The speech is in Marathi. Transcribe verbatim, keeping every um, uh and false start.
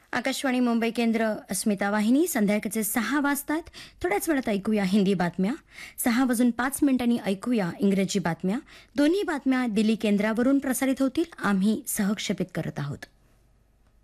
आकाशवाणी मुंबई केंद्र, अस्मिता वाहिनी. संध्याकाळचे सहा वाजतात. थोड्याच वेळात ऐकूया हिंदी बातम्या. सहा वाजून पाच मिनिटांनी ऐकूया इंग्रजी बातम्या. दोन्ही बातम्या दिल्ली केंद्रावरून प्रसारित होतील. आम्ही सहक्षेपित करत आहोत.